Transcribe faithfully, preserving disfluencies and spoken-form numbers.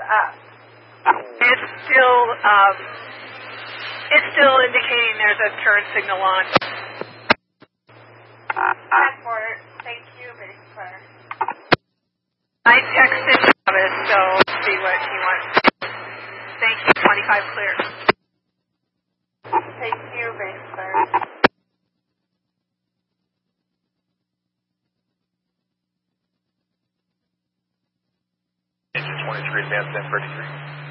up. It's still, um, it's still indicating there's a turn signal on. Transport, thank you, base clear. I texted Travis, so see what he wants. Thank you, twenty-five clear. Thank you, base clear. Engine twenty-three, advance ten thirty-three.